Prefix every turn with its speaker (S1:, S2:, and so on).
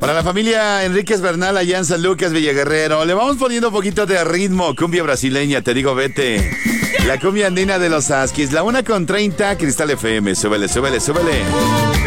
S1: Para la familia Enríquez Bernal allá en San Lucas, Villaguerrero, le vamos poniendo un poquito de ritmo. Cumbia brasileña, te digo vete. La cumbia andina de los Asquis, la 1:30, Cristal FM. Súbele, súbele, súbele.